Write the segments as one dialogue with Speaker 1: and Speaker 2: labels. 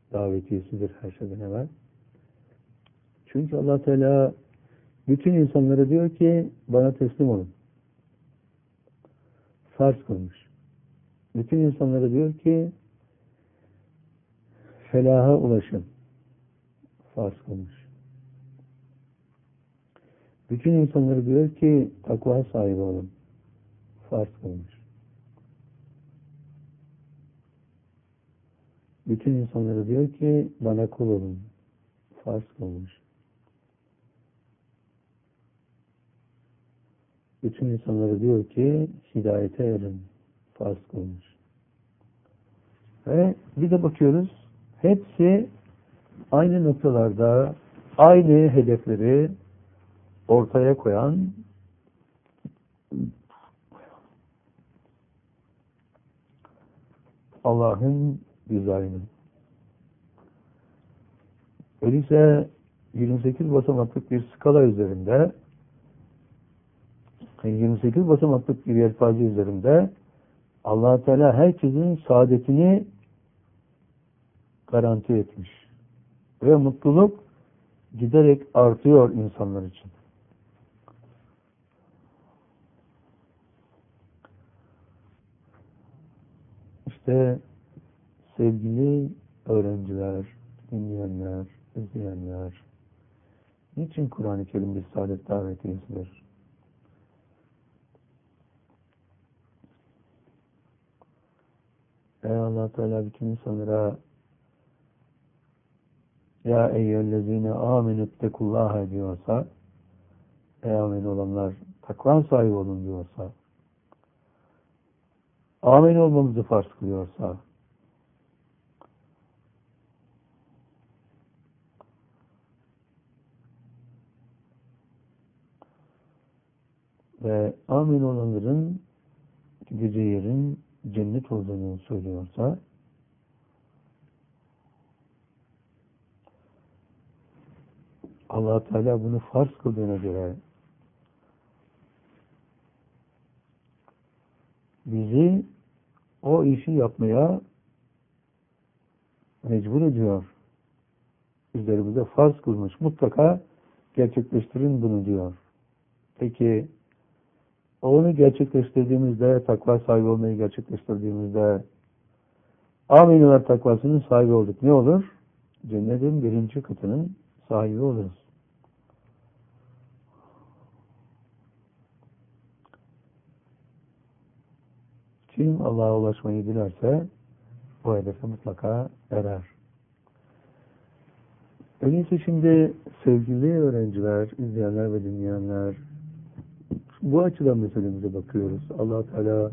Speaker 1: davetiyesidir her şeyden evvel. Çünkü Allah Teala bütün insanlara diyor ki bana teslim olun. Farz kılmış. Bütün insanlara diyor ki felaha ulaşın. Farz kılmış. Bütün insanlara diyor ki takva sahibi olun. Farz kılmış. Bütün insanlara diyor ki bana kul olun. Farz kılmış. Bütün insanlara diyor ki hidayete erin. Farz kılmış. Ve bir de bakıyoruz hepsi aynı noktalarda aynı hedefleri ortaya koyan Allah'ın dizaynı. Öyleyse 28 basamaklık bir skala üzerinde 28 basamaklık bir yelpaze üzerinde Allah Teala herkesin saadetini garanti etmiş. Ve mutluluk giderek artıyor insanlar için. İşte sevgili öğrenciler, dinleyenler, izleyenler, niçin Kur'an-ı Kerim bir saadet davetiyesidir? Ey Allah Teala bütün insanlara ya eyyühellezine amenüttekullaha diyorsa, ey amin olanlar takva sahibi olun diyorsa, amin olmamızı farz kılıyorsa, ve amin olanların gideceği yerin cennet olduğunu söylüyorsa, Allah Teala bunu farz kıldığına göre bizi o işi yapmaya mecbur ediyor. Üzerimize farz kılmış. Mutlaka gerçekleştirin bunu diyor. Peki onu gerçekleştirdiğimizde, takva sahibi olmayı gerçekleştirdiğimizde âminüler takvasının sahibi olduk. Ne olur? Cennetin birinci katının sahibi oluruz. Kim Allah'a ulaşmayı dilerse o hedefe mutlaka erer. Öyleyse şimdi sevgili öğrenciler, izleyenler ve dinleyenler, bu açıdan meselemize bakıyoruz. Allah Teala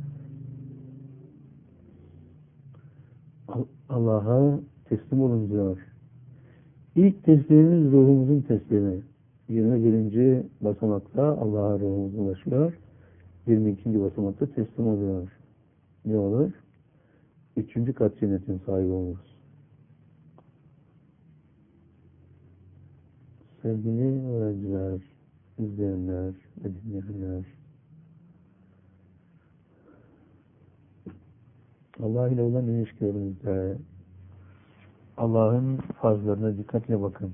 Speaker 1: Allah'a teslim olun diyor. İlk teslimimiz ruhumuzun teslimi. 21. basamakta Allah'a ruhumuz ulaşıyor. 22. basamakta teslim oluyor. Ne olur? 3. kat cennetin sahibi oluruz. Sevgili öğrenciler, izleyenler ve dinleyenler, Allah ile olan ilişkilerinizde Allah'ın farzlarına dikkatle bakın.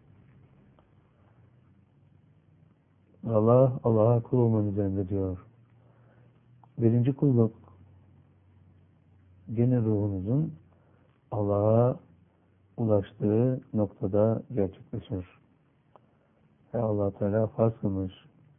Speaker 1: Allah'a kul olmanız emrediyor. Birinci kulluk gene ruhunuzun Allah'a ulaştığı noktada gerçekleşir. Ve Allah Teala farz kılmış.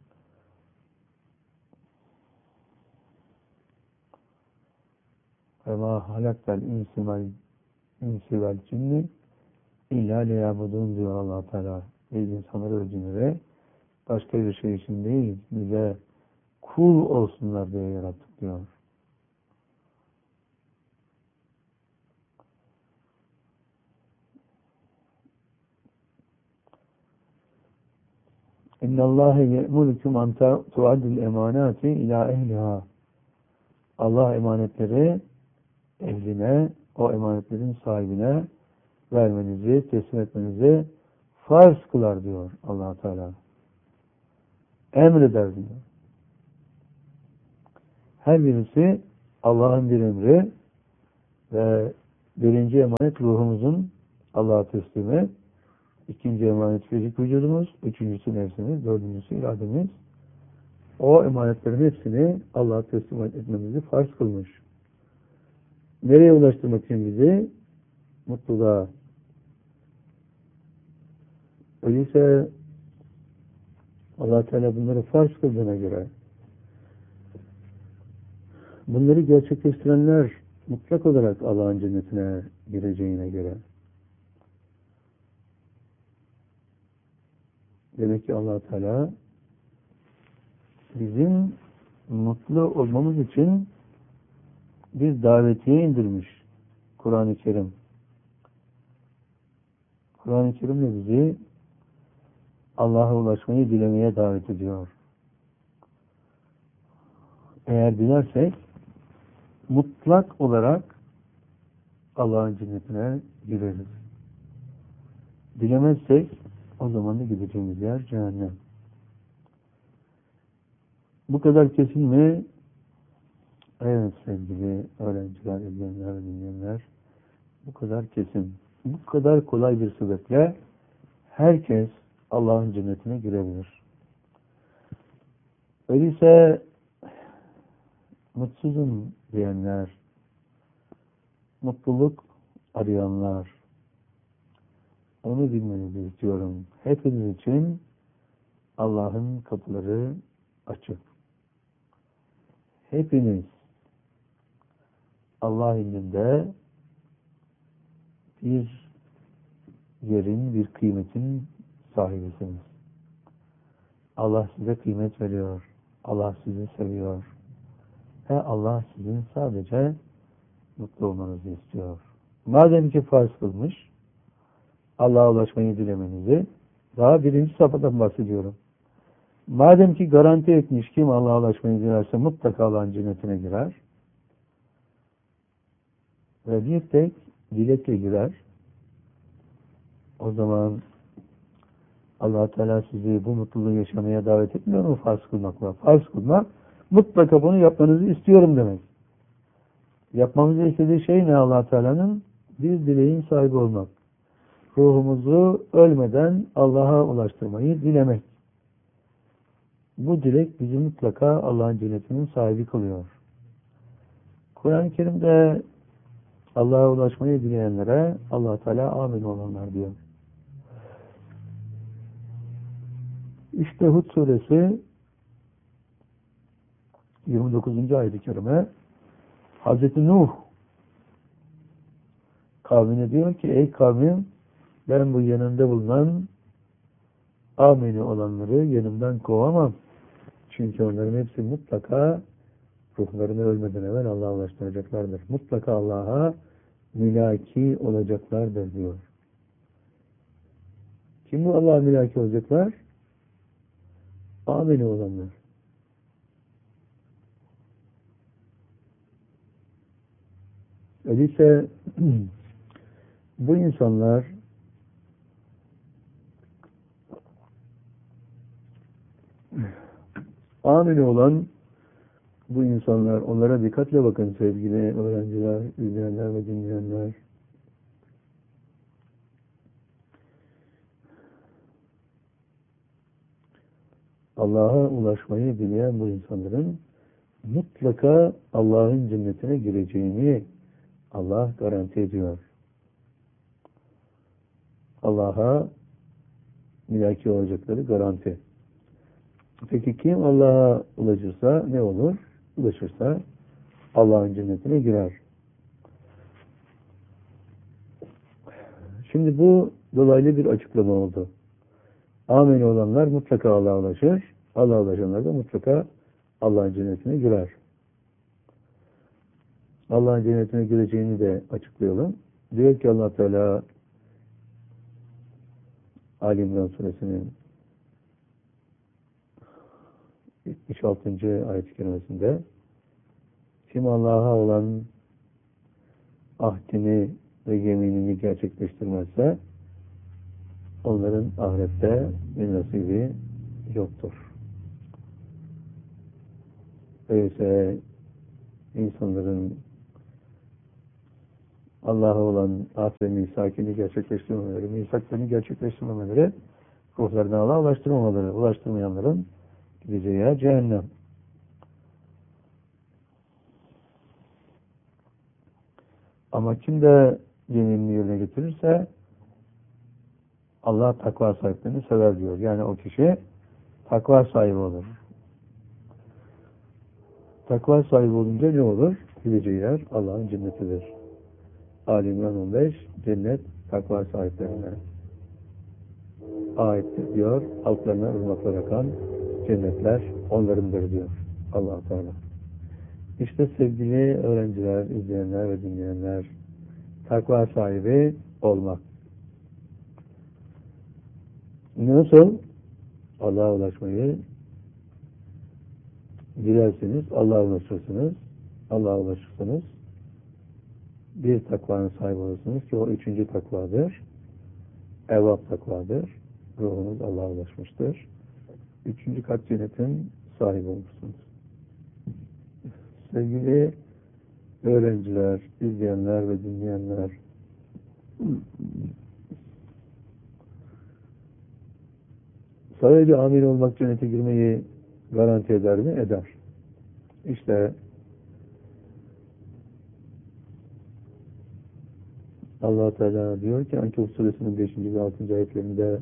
Speaker 1: Ve ma halaktel insi vel cinni illa liyabudun diyor Allah Teala. Biz insanları ve cinleri başka bir şey için değil, bize kul olsunlar diye yarattık diyor. İnna Allahe ye'murukum an tu'addil emanati ila ehliha. Allah emanetleri ehline, o emanetlerin sahibine vermenizi, teslim etmenizi farz kılar diyor Allah Teala. Emreder diyor. Her birisi Allah'ın bir emri ve Birinci emanet ruhumuzun Allah'a teslimi. İkinci emanet fizik vücudumuz. Üçüncüsü nefsimiz. Dördüncüsü irademiz. O emanetlerin hepsini Allah'a teslim etmemizi farz kılmış. Nereye ulaştırmak için bizi? Mutluluğa. Öyleyse Allah Teala bunları farz kıldığına göre, bunları gerçekleştirenler mutlak olarak Allah'ın cennetine gireceğine göre, demek ki Allah Teala bizim mutlu olmamız için bir davetiye indirmiş Kur'an-ı Kerim. Kur'an-ı Kerim de bizi Allah'a ulaşmayı dilemeye davet ediyor. Eğer dilersek mutlak olarak Allah'ın cennetine gireriz. Dilemezsek o zaman da gideceğimiz yer cehennem. Bu kadar kesin mi? Evet sevgili öğrenciler, izleyenler ve dinleyenler. Bu kadar kesin. Bu kadar kolay bir sebeple herkes Allah'ın cennetine girebilir. Öyleyse mutsuzum diyenler, mutluluk arayanlar, onu bilmenizi istiyorum. Hepiniz için Allah'ın kapıları açık. Hepiniz Allah indinde bir yerin, bir kıymetin sahibisiniz. Allah size kıymet veriyor. Allah sizi seviyor. Ve Allah sizin sadece mutlu olmanızı istiyor. Madem ki farz kılmış, Allah'a ulaşmayı dilemenizi, daha birinci safhadan bahsediyorum. Madem ki garanti etmiş, kim Allah'a ulaşmayı dilerse mutlaka Allah'ın cennetine girer. Ve bir tek dilekle girer. O zaman Allah Teala sizi bu mutluluğu yaşamaya davet etmiyor mu farz kılmakla? Farz kılmak, mutlaka bunu yapmanızı istiyorum demek. Yapmamızı istediği şey ne Allah Teala'nın? Bir dileğin sahibi olmak. Ruhumuzu ölmeden Allah'a ulaştırmayı dilemek. Bu dilek bizi mutlaka Allah'ın cennetinin sahibi kılıyor. Kur'an-ı Kerim'de Allah'a ulaşmayı dileyenlere Allah Teala amin olanlar diyor. İşte Hud suresi 29. ayet-i kerime Hazreti Nuh kavmine diyor ki ey kavmim ben bu yanımda bulunan amini olanları yanımdan kovamam. Çünkü onların hepsi mutlaka ruhlarını ölmeden evvel Allah'a ulaştıracaklardır. Mutlaka Allah'a mülaki olacaklardır diyor. Kim bu Allah'a mülaki olacaklar? Amini olanlar. Öyleyse bu insanlar amini olan bu insanlar, onlara dikkatle bakın sevgili öğrenciler, izleyenler ve dinleyenler. Allah'a ulaşmayı dileyen bu insanların mutlaka Allah'ın cennetine gireceğini Allah garanti ediyor. Allah'a mülaki olacakları garanti. Peki kim Allah'a ulaşırsa ne olur? Ulaşırsa Allah'ın cennetine girer. Şimdi bu dolaylı bir açıklama oldu. Ameli olanlar mutlaka Allah'a ulaşır. Allah'a ulaşanlar da mutlaka Allah'ın cennetine girer. Allah'ın cennetine gireceğini de açıklayalım. Diyor ki Allah Teala Ali İmran suresinin 76. ayet-i kerimesinde kim Allah'a olan ahdini ve yeminini gerçekleştirmezse onların ahirette bir nasibi yoktur. Öyleyse insanların Allah'a olan ahd ve misakini gerçekleştirmemeleri, misaklarını gerçekleştirmemeleri, ruhlarını Allah'a ulaştırmamaları, ulaştırmayanların gideceği yer cehennem. Ama kim de yeminini yerine getirirse Allah takva sahiplerini sever diyor. Yani o kişi takva sahibi olur. Takva sahibi olunca ne olur? Gideceği yer Allah'ın cennetidir. Ali İmran 15, cennet takva sahiplerine aittir diyor. Altlarına ırmaklar akan cennetler onlarındır diyor Allah-u Teala. İşte sevgili öğrenciler, izleyenler ve dinleyenler, takva sahibi olmak. Nasıl? Allah'a ulaşmayı dilerseniz Allah'a ulaşırsınız. Allah'a ulaşırsanız bir takvanın sahibi olursunuz ki o 3. takvadır. Evvab takvadır. Ruhunuz Allah'a ulaşmıştır. 3. kat cennetin sahibi olursunuz. Sevgili öğrenciler, izleyenler ve dinleyenler, sadece amil olmak cennete girmeyi garanti eder mi? Eder. İşte Allah Teala diyor ki Ankebut suresinin 5. ve 6. ayetlerinde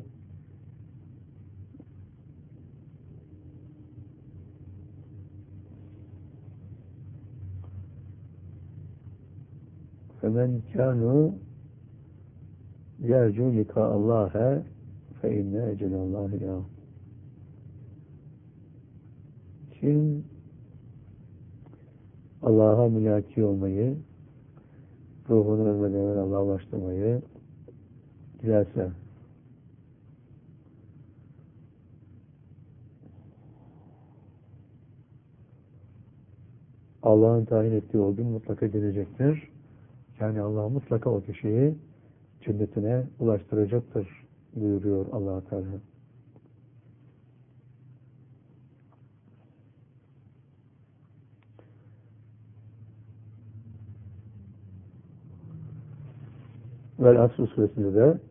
Speaker 1: فَمَنْ كَانُوا يَرْجُوا لِقَاءَ اللّٰهَ فَاِنَّ اَجَلَ اللّٰهِ لَهُ. Kim Allah'a mülaki olmayı, ruhunu ölmeden evvel Allah'a ulaştırmayı dilerse, Allah'ın tayin ettiği o gün mutlaka gelecektir. Yani Allah mutlaka o kişiyi cennetine ulaştıracaktır buyuruyor Allah-u Teala. Vel Asr suresinde de